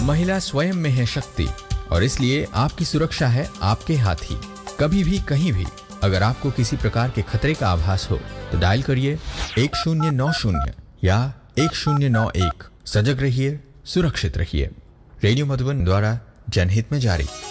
महिला स्वयं में है शक्ति और इसलिए आपकी सुरक्षा है आपके हाथ ही। कभी भी कहीं भी अगर आपको किसी प्रकार के खतरे का आभास हो तो डायल करिए 1090 या 1091। सजग रहिए, सुरक्षित रहिए। रेडियो मधुबन द्वारा जनहित में जारी।